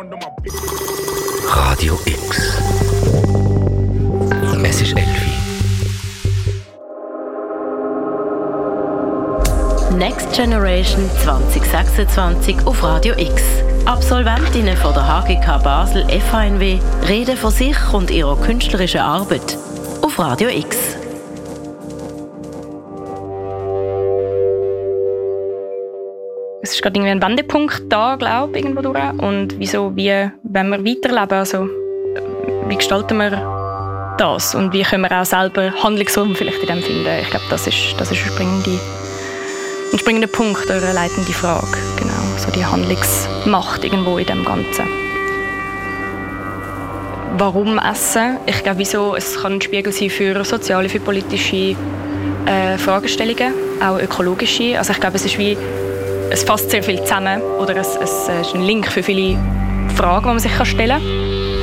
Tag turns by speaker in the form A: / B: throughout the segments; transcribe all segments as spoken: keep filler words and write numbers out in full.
A: Radio X. Es ist elf.
B: Next Generation zwanzig sechsundzwanzig auf Radio X. Absolventinnen von der H G K Basel F H N W reden von sich und ihrer künstlerischen Arbeit auf Radio X.
C: Es ist gerade irgendwie ein Wendepunkt da, glaube ich, irgendwo durch. Und wieso, wie wollen wir weiterleben? Also, wie gestalten wir das? Und wie können wir auch selber Handlungsraum vielleicht in dem finden? Ich glaube, das ist, das ist ein, springende, ein springender Punkt oder eine leitende Frage. Genau, so die Handlungsmacht irgendwo in dem Ganzen. Warum Essen? Ich glaube, wieso, es kann ein Spiegel sein für soziale, für politische äh, Fragestellungen, auch ökologische. Also ich glaube, es ist wie Es fasst sehr viel zusammen oder es, es ist ein Link für viele Fragen, die man sich stellen kann.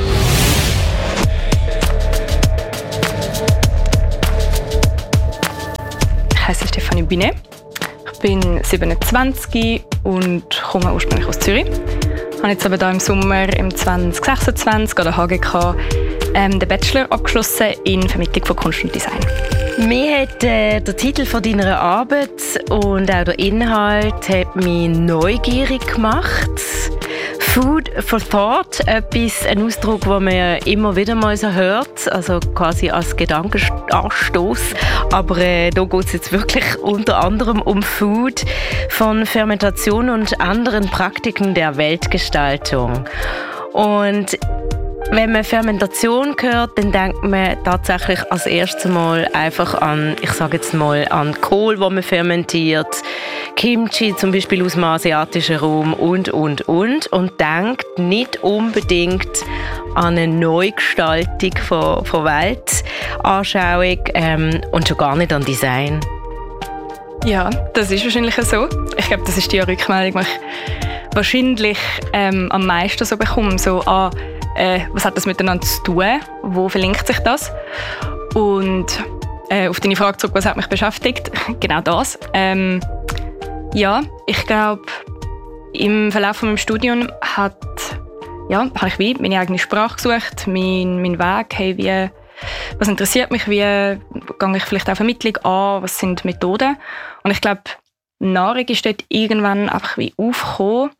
C: Ich heiße Stefanie Binet. Ich bin siebenundzwanzig und komme ursprünglich aus Zürich. Ich habe jetzt aber hier im Sommer im zwanzig sechsundzwanzig an der H G K ähm, den Bachelor abgeschlossen in Vermittlung von Kunst und Design.
B: Mir hat äh, der Titel von deiner Arbeit und auch der Inhalt hat mich neugierig gemacht. Food for Thought, etwas, ein Ausdruck, den man ja immer wieder mal so hört, also quasi als Gedankenanstoß. Aber äh, da geht es jetzt wirklich unter anderem um Food, von Fermentation und anderen Praktiken der Weltgestaltung. Und wenn man Fermentation hört, dann denkt man tatsächlich als erstes Mal einfach an, ich sage jetzt mal, an Kohl, wo man fermentiert, Kimchi zum Beispiel aus dem asiatischen Raum und, und, und. Und denkt nicht unbedingt an eine Neugestaltung von, von Weltanschauung ähm, und schon gar nicht an Design.
C: Ja, das ist wahrscheinlich so. Ich glaube, das ist die Rückmeldung, die ich wahrscheinlich ähm, am meisten so bekomme. So, ah, Äh, was hat das miteinander zu tun? Wo verlinkt sich das? Und äh, auf deine Frage zurück, was hat mich beschäftigt? Genau das. Ähm, ja, ich glaube, im Verlauf von meinem Studium hat, ja, habe ich wie meine eigene Sprache gesucht, mein, mein Weg, hey, wie, was interessiert mich, wie gehe ich vielleicht auch Vermittlung an, was sind Methoden? Und ich glaube, Nahrung ist dort irgendwann einfach wie aufgekommen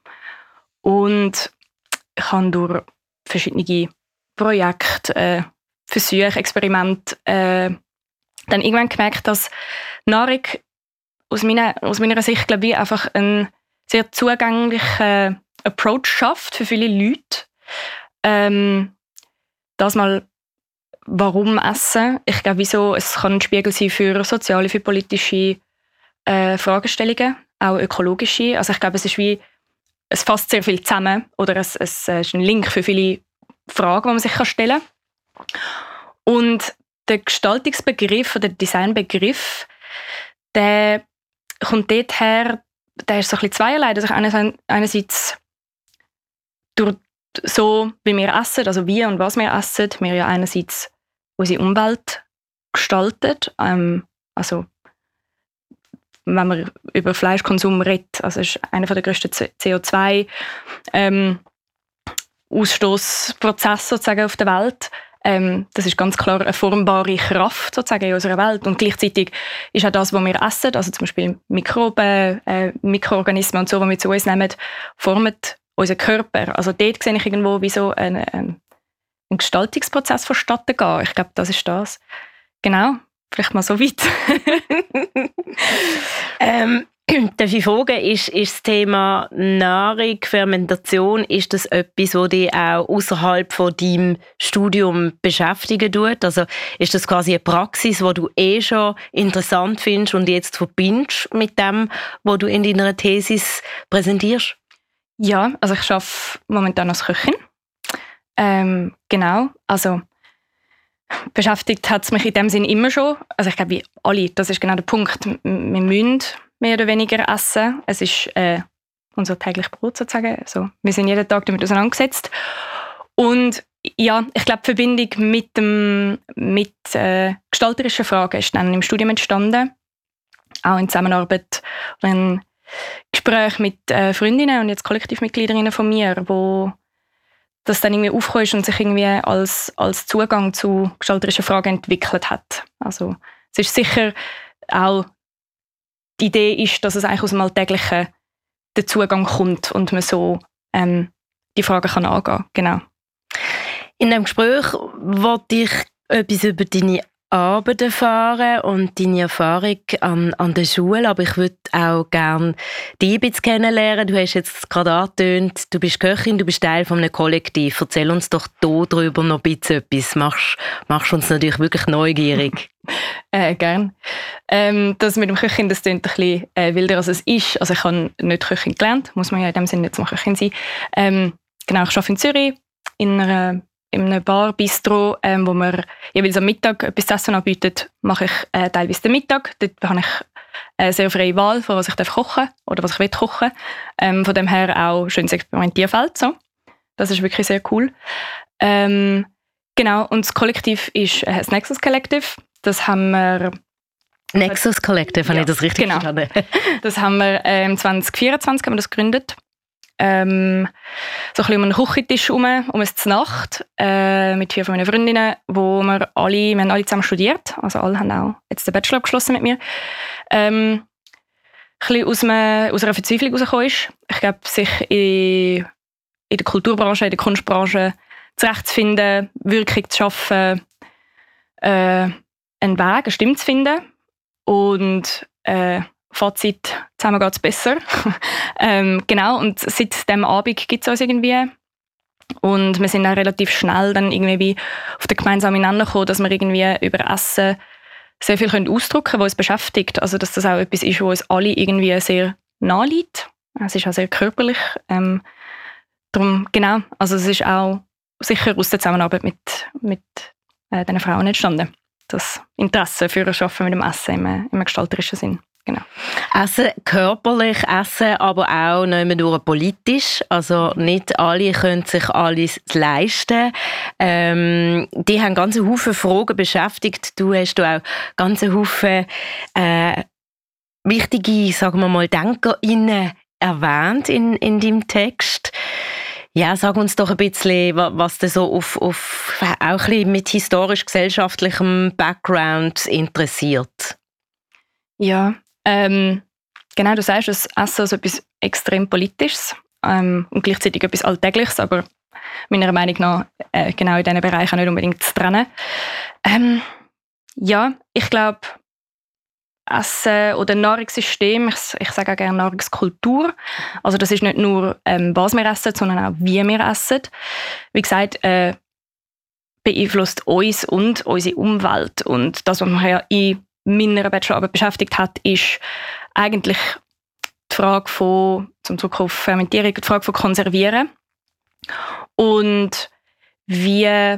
C: und ich habe durch verschiedene Projekte, äh, Versuche, Experimente, äh, dann irgendwann gemerkt, dass Nahrung aus meiner, aus meiner Sicht, glaube ich, einfach einen sehr zugänglichen Approach schafft für viele Leute. Ähm, das mal, warum Essen? Ich glaube, wieso, es kann ein Spiegel sein für soziale, für politische äh, Fragestellungen, auch ökologische. Also ich glaube, es ist wie Es fasst sehr viel zusammen oder es, es ist ein Link für viele Fragen, die man sich stellen kann. Und der Gestaltungsbegriff oder der Designbegriff, der kommt dort her, der ist so ein bisschen zweierlei. Also einerseits durch so, wie wir essen, also wie und was wir essen, wir ja einerseits unsere Umwelt gestaltet, ähm, also wenn man über Fleischkonsum redet, also ist einer der grössten C O zwei ähm, Ausstoßprozesse sozusagen auf der Welt. Ähm, das ist ganz klar eine formbare Kraft sozusagen in unserer Welt. Und gleichzeitig ist auch das, was wir essen, also zum Beispiel Mikroben, äh, Mikroorganismen und so, die wir zu uns nehmen, formen unseren Körper. Also dort sehe ich irgendwo wie so einen, einen Gestaltungsprozess vonstatten gehen. Ich glaube, das ist das. Genau. Vielleicht mal so weit.
B: ähm, darf ich fragen, ist, ist das Thema Nahrung, Fermentation, ist das etwas, das dich auch außerhalb von deinem Studium beschäftigen tut? Also ist das quasi eine Praxis, die du eh schon interessant findest und jetzt verbindest mit dem, was du in deiner Thesis präsentierst?
C: Ja, also ich arbeite momentan als Köchin. Ähm, genau, also beschäftigt hat es mich in dem Sinn immer schon. Also ich glaube, wie alle, das ist genau der Punkt. Wir müssen mehr oder weniger essen. Es ist äh, unser tägliches Brot sozusagen. Also, wir sind jeden Tag damit auseinandergesetzt. Und ja, ich glaube, die Verbindung mit, dem, mit äh, gestalterischen Fragen ist dann im Studium entstanden. Auch in Zusammenarbeit oder in Gespräch mit äh, Freundinnen und jetzt Kollektivmitgliederinnen von mir, wo das dann irgendwie aufgekommen ist und sich irgendwie als, als Zugang zu gestalterischen Fragen entwickelt hat. Also es ist sicher auch, die Idee ist, dass es eigentlich aus dem Alltäglichen der Zugang kommt und man so ähm, die Fragen kann angehen. Genau.
B: In diesem Gespräch wollte ich etwas über deine Arbeit erfahren und deine Erfahrung an, an der Schule, aber ich würde auch gerne dich ein bisschen kennenlernen. Du hast jetzt gerade angetönt, du bist Köchin, du bist Teil von einem Kollektiv. Erzähl uns doch hier drüber noch ein bisschen etwas. Machst, machst uns natürlich wirklich neugierig.
C: äh, gern. Ähm, das mit dem Köchin, das klingt ein bisschen äh, wilder, als es ist. Also ich habe nicht Köchin gelernt, muss man ja in dem Sinne nicht mal Köchin sein. Ähm, genau, ich arbeite in Zürich, in einer in einem Bar, Bistro, ähm, wo man jeweils am Mittag etwas zu essen anbietet, mache ich äh, teilweise den Mittag. Dort habe ich eine sehr freie Wahl, von was ich kochen darf oder was ich will kochen. Ähm, von dem her auch ein schönes Experimentierfeld. So. Das ist wirklich sehr cool. Ähm, genau, und das Kollektiv ist äh, das Nexus Collective. Das haben wir...
B: Nexus Collective, ja, habe ich das richtig
C: genau.
B: verstanden?
C: Das haben wir ähm, zwanzig vierundzwanzig haben wir das gegründet. Ähm, so ein bisschen um einen Küchentisch herum, um eine Nacht, äh, mit vier von meinen Freundinnen, wo wir alle, wir haben alle zusammen studiert, also alle haben auch jetzt den Bachelor abgeschlossen mit mir. Ähm, ein bisschen aus, einem, aus einer Verzweiflung herausgekommen ist. Ich glaube, sich in, in der Kulturbranche, in der Kunstbranche zurechtzufinden, Wirkung zu schaffen, äh, einen Weg, eine Stimme zu finden und äh, Fazit, zusammen geht es besser. ähm, genau, und seit diesem Abend gibt es uns irgendwie. Und wir sind auch relativ schnell dann irgendwie auf den gemeinsamen Nenner gekommen, dass wir irgendwie über Essen sehr viel ausdrücken können, was uns beschäftigt. Also dass das auch etwas ist, was uns alle irgendwie sehr nahe liegt. Es ist auch sehr körperlich. Ähm, darum, genau, also es ist auch sicher aus der Zusammenarbeit mit, mit äh, diesen Frauen entstanden. Das Interesse für das Arbeiten mit dem Essen im, im gestalterischen Sinn. Genau.
B: Essen körperlich, Essen aber auch nicht mehr nur politisch. Also nicht alle können sich alles leisten. Ähm, die haben ganz Haufen Fragen beschäftigt. Du hast auch ganz Haufen äh, wichtige, sagen wir mal, DenkerInnen erwähnt in, in deinem Text. Ja, sag uns doch ein bisschen, was dir so auf, auf auch ein bisschen mit historisch-gesellschaftlichem Background interessiert.
C: Ja, ähm, genau, du sagst, das Essen ist etwas extrem Politisches ähm, und gleichzeitig etwas Alltägliches, aber meiner Meinung nach äh, genau in diesen Bereichen nicht unbedingt zu trennen. Ähm, ja, ich glaube, Essen oder Nahrungssystem, ich, ich sage auch gerne Nahrungskultur, also das ist nicht nur, ähm, was wir essen, sondern auch, wie wir essen. Wie gesagt, äh, beeinflusst uns und unsere Umwelt und das, was wir ja in meiner Bachelorarbeit beschäftigt hat, ist eigentlich die Frage von, zum Zurück auf Fermentierung, die Frage von Konservieren und wie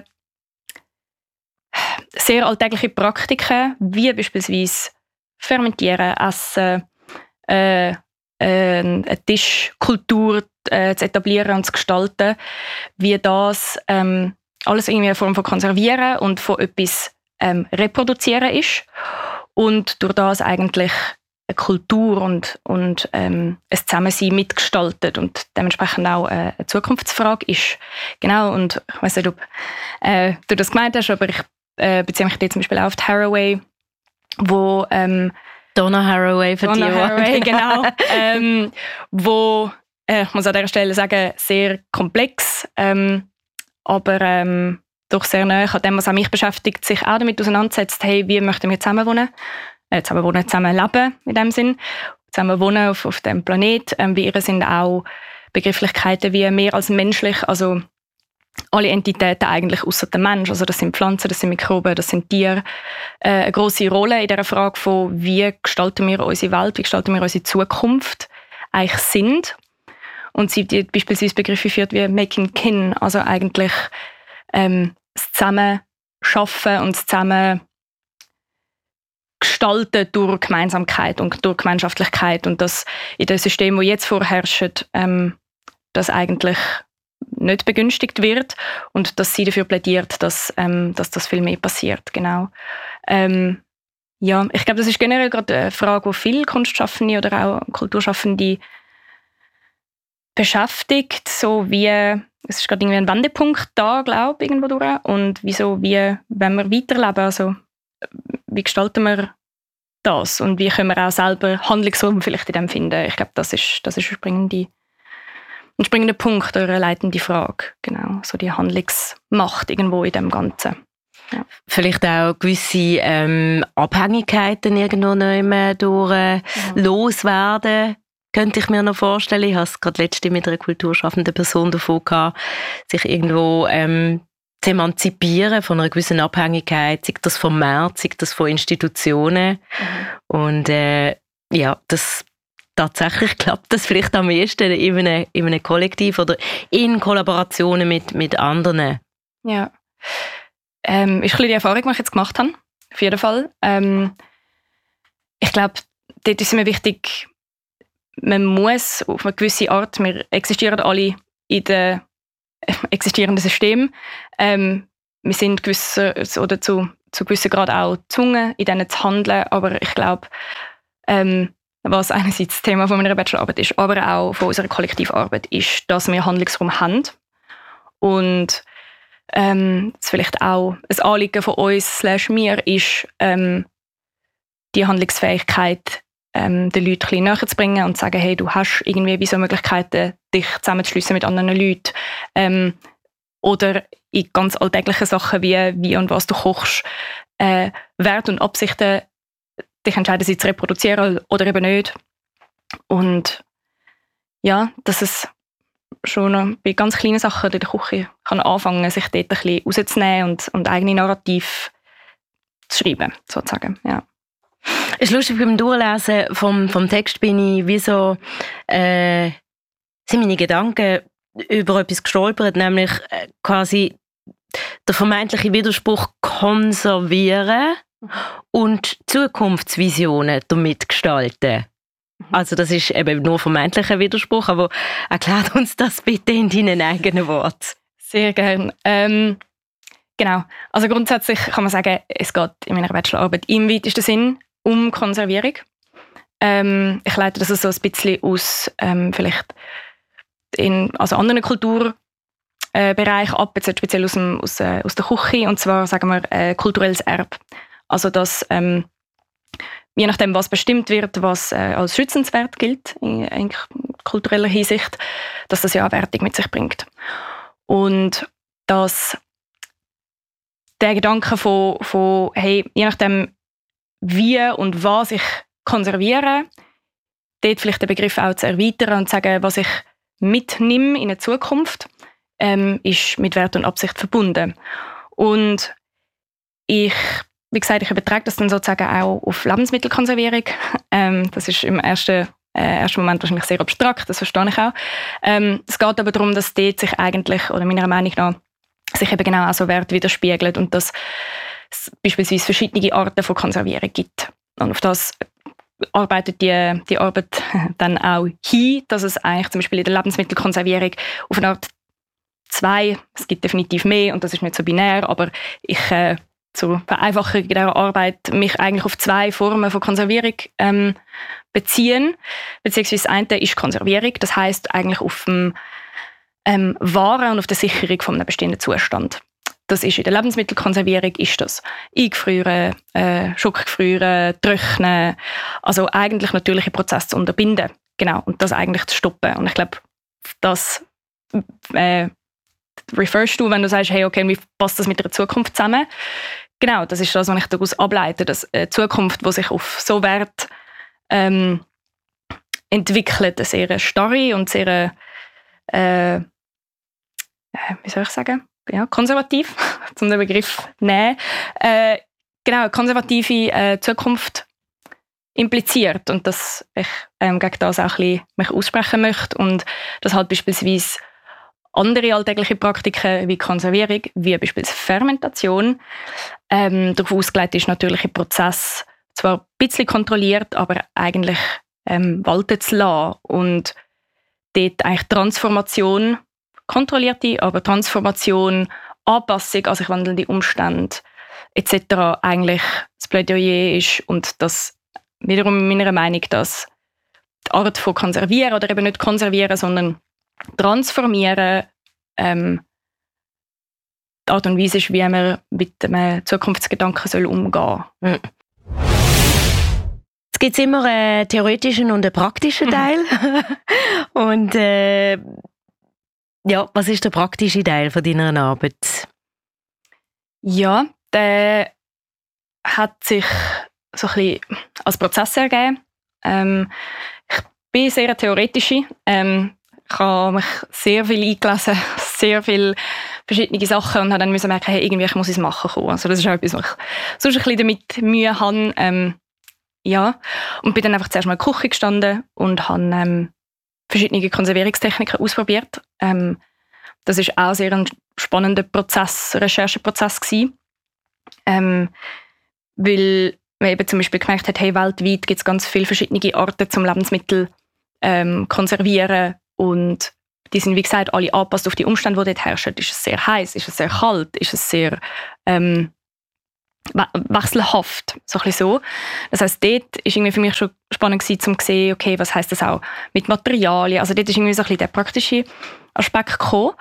C: sehr alltägliche Praktiken, wie beispielsweise Fermentieren, Essen, äh, äh, eine Tischkultur äh, zu etablieren und zu gestalten, wie das ähm, alles irgendwie eine Form von Konservieren und von etwas ähm, reproduzieren ist und durch das eigentlich eine Kultur und, und ähm, ein Zusammensein mitgestaltet und dementsprechend auch äh, eine Zukunftsfrage ist. Genau, und ich weiss nicht, ob äh, du das gemeint hast, aber ich äh, beziehe mich jetzt zum Beispiel auf die Haraway, wo ähm,
B: Donna Haraway für
C: Donna
B: die
C: Haraway, genau, ähm, wo äh, ich muss an dieser Stelle sagen, sehr komplex, ähm, aber ähm, doch sehr nahe an dem, was auch mich beschäftigt, sich auch damit auseinandersetzt, hey, wie möchten wir zusammenwohnen, äh, zusammenwohnen, zusammenleben in dem Sinn, zusammenwohnen auf, auf dem Planet. Ähm, bei ihr sind auch Begrifflichkeiten wie mehr als menschlich, also alle Entitäten eigentlich außer der Mensch, also das sind Pflanzen, das sind Mikroben, das sind Tiere, äh, eine grosse Rolle in dieser Frage von, wie gestalten wir unsere Welt, wie gestalten wir unsere Zukunft eigentlich sind. Und sie die beispielsweise Begriffe führt wie Making Kin, also eigentlich ähm, das Zusammenschaffen und das Zusammen gestalten durch Gemeinsamkeit und durch Gemeinschaftlichkeit und das in dem System, das jetzt vorherrscht, ähm, das eigentlich nicht begünstigt wird und dass sie dafür plädiert, dass, ähm, dass das viel mehr passiert. Genau. Ähm, ja, ich glaube, das ist generell gerade eine Frage, die viele Kunstschaffende oder auch Kulturschaffende beschäftigt, so wie, es ist gerade irgendwie ein Wendepunkt da, glaube ich, irgendwo durch. Und wieso, wie, wenn wir weiterleben, also wie gestalten wir das und wie können wir auch selber Handlungsraum vielleicht in dem finden. Ich glaube, das ist, das ist ein, springende, ein springender Punkt oder eine leitende Frage. Genau, so die Handlungsmacht irgendwo in dem Ganzen. Ja.
B: Vielleicht auch gewisse ähm, Abhängigkeiten irgendwo nicht mehr durch äh, ja. loswerden, könnte ich mir noch vorstellen. Ich habe es gerade letztens mit einer kulturschaffenden Person davon gehabt, sich irgendwo ähm, zu emanzipieren von einer gewissen Abhängigkeit, sei das vom Markt, sei das von Institutionen. Mhm. Und äh, ja, das tatsächlich klappt das vielleicht am ehesten in einem, in einem Kollektiv oder in Kollaborationen mit, mit anderen.
C: Ja, ähm, ist ein bisschen die Erfahrung, die ich jetzt gemacht habe, auf jeden Fall. Ähm, ich glaube, dort ist mir wichtig, man muss auf eine gewisse Art, wir existieren alle in den existierenden Systemen. Ähm, wir sind gewisse, oder zu, zu gewissen Grad auch gezwungen, in denen zu handeln, aber ich glaube, ähm, was einerseits das Thema von meiner Bachelorarbeit ist, aber auch von unserer Kollektivarbeit ist, dass wir Handlungsraum haben und ähm, das vielleicht auch ein Anliegen von uns slash mir ist, ähm, die Handlungsfähigkeit ähm, den Leuten ein bisschen näher zu bringen und zu sagen, hey, du hast irgendwie wie so Möglichkeiten, dich zusammenzuschliessen mit anderen Leuten. Ähm, oder in ganz alltäglichen Sachen wie wie und was du kochst, äh, Werte und Absichten dich entscheiden, sie zu reproduzieren oder eben nicht. Und ja, dass es schon bei ganz kleinen Sachen in der Küche kann anfangen, sich dort ein bisschen rauszunehmen und, und eigene Narrativ zu schreiben, sozusagen, ja.
B: Es ist lustig, beim Durchlesen vom, vom Text bin ich wie so, äh, sind meine Gedanken über etwas gestolpert, nämlich äh, quasi der vermeintliche Widerspruch konservieren und Zukunftsvisionen damit gestalten. Also das ist eben nur vermeintlicher Widerspruch, aber erklärt uns das bitte in deinen eigenen Worten.
C: Sehr gerne. Ähm, genau, also grundsätzlich kann man sagen, es geht in meiner Bachelorarbeit im weitesten Sinn um Konservierung. Ähm, ich leite das so ein bisschen aus ähm, vielleicht in also anderen Kulturbereichen äh, ab, jetzt speziell aus, dem, aus, äh, aus der Küche, und zwar sagen wir äh, kulturelles Erbe. Also dass ähm, je nachdem, was bestimmt wird, was äh, als schützenswert gilt in, in kultureller Hinsicht, dass das ja eine Wertung mit sich bringt. Und dass der Gedanke von, von hey, je nachdem, wie und was ich konserviere, dort vielleicht den Begriff auch zu erweitern und zu sagen, was ich mitnehme in eine Zukunft, ähm, ist mit Wert und Absicht verbunden. Und ich, wie gesagt, ich übertrage das dann sozusagen auch auf Lebensmittelkonservierung. Ähm, das ist im ersten, äh, ersten Moment wahrscheinlich sehr abstrakt, das verstehe ich auch. Ähm, es geht aber darum, dass dort sich eigentlich, oder meiner Meinung nach, sich eben genau auch so Wert widerspiegelt und dass es beispielsweise verschiedene Arten von Konservierung gibt. Und auf das arbeitet die, die Arbeit dann auch hin, dass es eigentlich zum Beispiel in der Lebensmittelkonservierung auf eine Art zwei, es gibt definitiv mehr und das ist nicht so binär, aber ich äh, zur Vereinfachung dieser Arbeit mich eigentlich auf zwei Formen von Konservierung ähm, beziehen. Beziehungsweise das eine ist Konservierung, das heisst eigentlich auf dem ähm, Wahren und auf der Sicherung von einem bestehenden Zustand. Das ist in der Lebensmittelkonservierung, ist das Eingefrieren, äh, Schockgefrieren, Trocknen, also eigentlich natürliche Prozesse zu unterbinden. Genau, und das eigentlich zu stoppen. Und ich glaube, das äh, referst du, wenn du sagst, hey, okay, wie passt das mit der Zukunft zusammen? Genau, das ist das, was ich daraus ableite, dass eine Zukunft, die sich auf so Wert ähm, entwickelt, eine sehr starre und sehr, äh, wie soll ich sagen, ja, konservativ, zum den Begriff nehmen, äh, genau, konservative äh, Zukunft impliziert und dass ich ähm, gegen das auch ein bisschen mich aussprechen möchte und dass halt beispielsweise andere alltägliche Praktiken wie Konservierung, wie beispielsweise Fermentation, ähm, darauf ausgelegt ist, natürliche Prozesse zwar ein bisschen kontrolliert, aber eigentlich ähm, walten zu lassen und dort eigentlich Transformation, kontrollierte, aber Transformation, Anpassung an sich wandelnde Umstände et cetera eigentlich das Plädoyer ist und das wiederum meiner Meinung, dass die Art von konservieren oder eben nicht konservieren, sondern transformieren, ähm, die Art und Weise ist, wie man mit einem Zukunftsgedanken soll umgehen soll.
B: Mhm. Es gibt immer einen theoretischen und einen praktischen Teil. und äh, ja, was ist der praktische Teil von deiner Arbeit?
C: Ja, der hat sich so ein bisschen als Prozess ergeben. Ähm, ich bin sehr eine theoretische. Ähm, ich habe mich sehr viel eingelesen, sehr viele verschiedene Sachen und habe dann müssen merken, hey, irgendwie muss ich es machen kommen. Also das ist auch etwas, was ich sonst ein bisschen damit Mühe habe. Ähm, ja. Und bin dann einfach zuerst mal in der Küche gestanden und habe ähm, verschiedene Konservierungstechniken ausprobiert. Ähm, das ist auch sehr ein spannender Prozess, Rechercheprozess gewesen. Ähm, weil man eben zum Beispiel gemerkt hat, hey, weltweit gibt es ganz viele verschiedene Arten zum Lebensmittel ähm, konservieren und die sind, wie gesagt, alle angepasst auf die Umstände, die dort herrschen. Ist es sehr heiß? Ist es sehr kalt? Ist es sehr ähm, we- wechselhaft? So ein bisschen so. Das heisst, dort war irgendwie für mich schon spannend gewesen, um zu sehen, okay, was heisst das auch mit Materialien? Also dort ist irgendwie so ein bisschen der praktische Aspekt gekommen.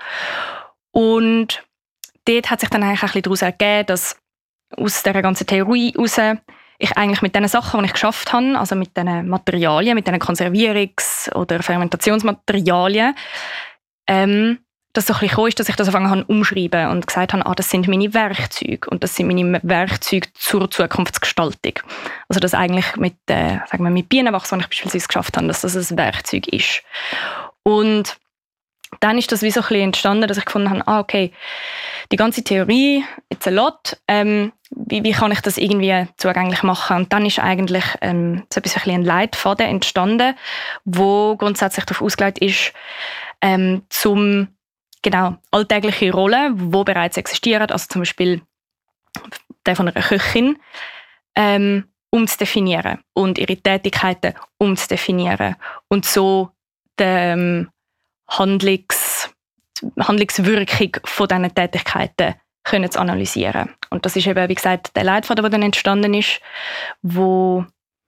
C: Und dort hat sich dann eigentlich ein bisschen daraus ergeben, dass aus dieser ganzen Theorie heraus ich eigentlich mit den Sachen, die ich geschafft habe, also mit diesen Materialien, mit diesen Konservierungs- oder Fermentationsmaterialien, ähm, dass so ein bisschen gekommen ist, dass ich das angefangen habe umschreiben und gesagt habe, ah, das sind meine Werkzeuge und das sind meine Werkzeuge zur Zukunftsgestaltung. Also das eigentlich mit, äh, sagen wir, mit Bienenwachs, was ich beispielsweise geschafft habe, dass das ein Werkzeug ist. Und dann ist das wie so ein bisschen entstanden, dass ich gefunden habe, ah, okay, die ganze Theorie, it's a lot, ähm, wie, wie kann ich das irgendwie zugänglich machen? Und dann ist eigentlich ähm, so ein bisschen ein Leitfaden entstanden, wo grundsätzlich darauf ausgelegt ist, ähm, zum genau alltägliche Rollen, die bereits existieren, also zum Beispiel der von einer Köchin, ähm, umzudefinieren und ihre Tätigkeiten umzudefinieren und so den Handlungs, Handlungswirkung von diesen Tätigkeiten können zu analysieren. Und das ist eben, wie gesagt, der Leitfaden, der dann entstanden ist, wo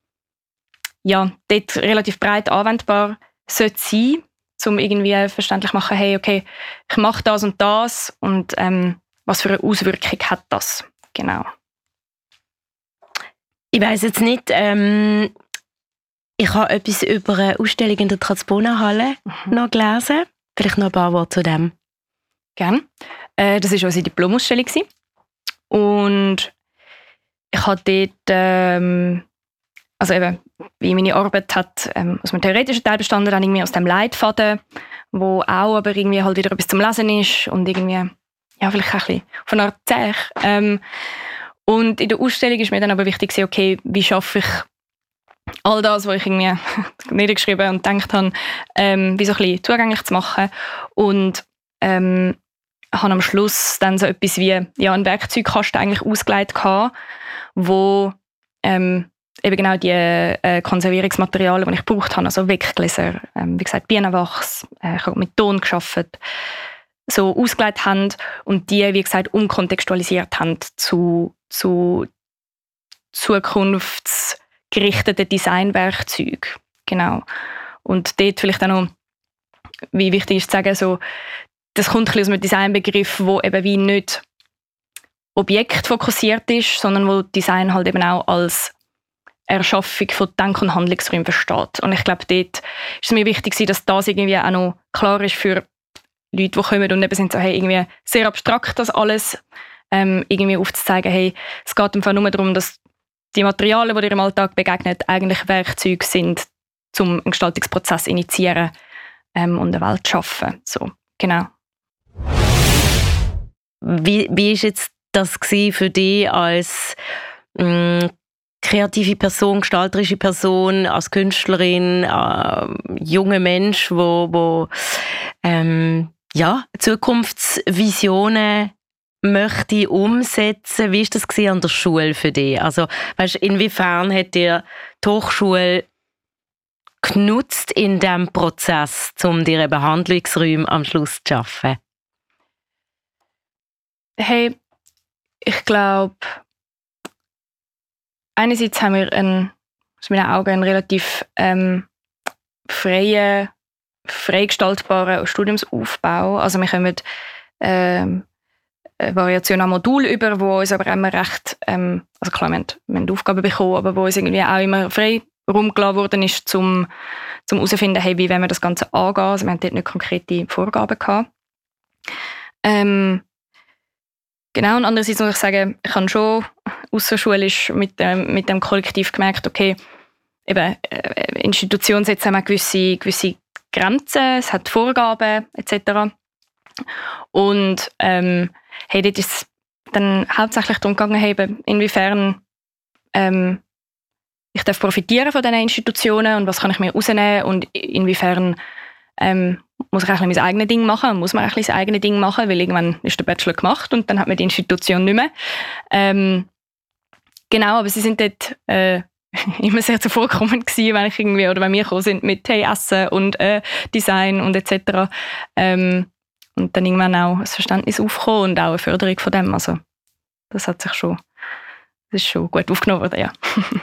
C: ja, dort relativ breit anwendbar sollte sein, um irgendwie verständlich zu machen, hey, okay, ich mache das und das und ähm, was für eine Auswirkung hat das? Genau.
B: Ich weiss jetzt nicht, ähm, ich habe etwas über eine Ausstellung in der Transponerhalle mhm. noch gelesen. Vielleicht noch ein paar Worte zu dem.
C: Gerne. Äh, das war unsere Diplomausstellung. Und ich habe dort, ähm, also eben, wie meine Arbeit hat ähm, aus einem theoretischen Teil bestanden, dann irgendwie aus dem Leitfaden, wo auch aber irgendwie halt wieder etwas zum Lesen ist und irgendwie, ja, vielleicht ein bisschen von einer Art zäh. Ähm, und in der Ausstellung ist mir dann aber wichtig, okay, wie schaffe ich all das, was ich irgendwie niedergeschrieben und gedacht habe, ähm, wie so ein bisschen zugänglich zu machen. Und ähm, habe am Schluss dann so etwas wie ja, ein Werkzeugkasten eigentlich ausgelegt gehabt, wo ähm, eben genau die äh, Konservierungsmaterialien, die ich gebraucht habe, also Weggläser, ähm, wie gesagt Bienenwachs, äh, ich habe mit Ton gearbeitet, so ausgelegt haben und die, wie gesagt, umkontextualisiert haben zu, zu zukunftsgerichteten Designwerkzeugen. Genau. Und dort vielleicht auch noch, wie wichtig ist zu sagen, so, das kommt ein bisschen aus einem Designbegriff, der eben wie nicht objektfokussiert ist, sondern wo Design halt eben auch als Erschaffung von Denk- und Handlungsräumen versteht. Und ich glaube, dort ist es mir wichtig, dass das irgendwie auch noch klar ist für Leute, die kommen und eben sind so, hey, irgendwie sehr abstrakt das alles, ähm, irgendwie aufzuzeigen, hey, es geht einfach nur darum, dass die Materialien, die dir im Alltag begegnen, eigentlich Werkzeuge sind, um einen Gestaltungsprozess zu initiieren ähm, und eine Welt zu schaffen. So, genau.
B: Wie, wie ist jetzt das für dich als mh, kreative Person, gestalterische Person, als Künstlerin, äh, junger Mensch, wo, wo ähm, ja, Zukunftsvisionen möchte umsetzen? Wie ist das an der Schule für dich? Also, weißt, inwiefern hat dir die Hochschule genutzt in diesem Prozess, um dir eben Handlungsräume am Schluss zu schaffen?
C: Hey, ich glaube, einerseits haben wir einen, aus meinen Augen einen relativ ähm, freien freigestaltbaren Studiumsaufbau. Also wir kommen ähm, eine Variation an Modul über, wo uns aber immer recht, ähm, also klar, wir haben, wir haben Aufgaben bekommen, aber wo uns irgendwie auch immer frei rumgelassen worden ist, um zum herauszufinden, hey, wie wollen wir das Ganze angehen. Also wir haben dort nicht konkrete Vorgaben gehabt. Ähm, genau, und andererseits muss ich sagen, ich habe schon außerschulisch mit, ähm, mit dem Kollektiv gemerkt, okay, eben, äh, Institutionen setzen auch gewisse, gewisse Grenzen, es hat Vorgaben et cetera. Und ähm, hey, dort ist es dann hauptsächlich darum gegangen, hey, inwiefern ähm, ich darf profitieren von diesen Institutionen und was kann ich mir rausnehmen und inwiefern ähm, muss ich eigentlich mein eigenes Ding machen, muss man eigentlich sein eigenes Ding machen, weil irgendwann ist der Bachelor gemacht und dann hat man die Institution nicht mehr. Ähm, genau, aber sie sind dort äh, immer sehr zuvorkommend gewesen, wenn ich irgendwie, oder wenn wir gekommen sind mit hey, Essen und äh, Design und et cetera. Ähm, und dann irgendwann auch ein Verständnis aufgekommen und auch eine Förderung von dem. Also das hat sich schon, das ist schon gut aufgenommen worden, ja.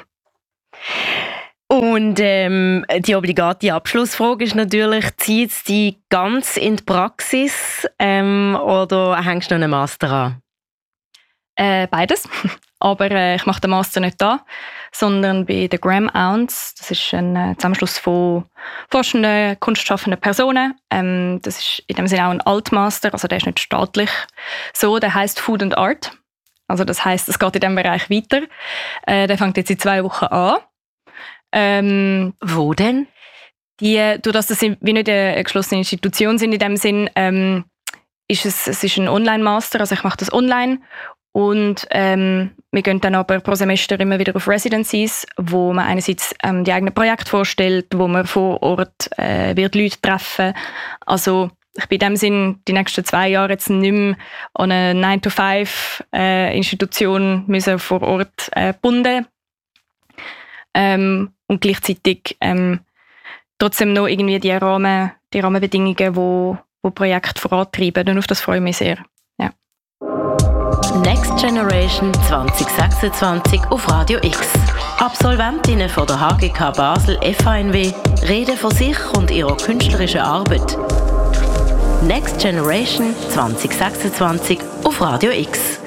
B: Und ähm, die obligate Abschlussfrage ist natürlich, zieht es dich ganz in die Praxis ähm, oder hängst du noch einen Master an?
C: Äh, beides. Aber äh, ich mache den Master nicht da, sondern bei der Graham Ounce. Das ist ein äh, Zusammenschluss von forschenden, kunstschaffenden Personen. Ähm, das ist in dem Sinne auch ein Altmaster, also der ist nicht staatlich so. Der heisst Food and Art. Also das heisst, es geht in diesem Bereich weiter. Äh, der fängt jetzt in zwei Wochen an. Ähm,
B: Wo denn?
C: Die, durch das das wie nicht eine geschlossene Institution sind in dem Sinn, ähm, ist es, es ist ein Online-Master, also ich mache das online und ähm, wir gehen dann aber pro Semester immer wieder auf Residencies, wo man einerseits ähm, die eigenen Projekte vorstellt, wo man vor Ort äh, wird Leute treffen. Also ich bin in dem Sinn die nächsten zwei Jahre jetzt nicht mehr an eine nine to five äh, Institution müssen vor Ort äh, gebunden. Ähm, und gleichzeitig ähm, trotzdem noch irgendwie die, Rahmen, die Rahmenbedingungen, wo, wo Projekte vorantreiben. Und auf das freue ich mich sehr. Ja.
B: Next Generation zwanzig sechsundzwanzig auf Radio X. Absolventinnen von der H G K Basel F H N W reden von sich und ihrer künstlerischen Arbeit. Next Generation zwanzig sechsundzwanzig auf Radio X.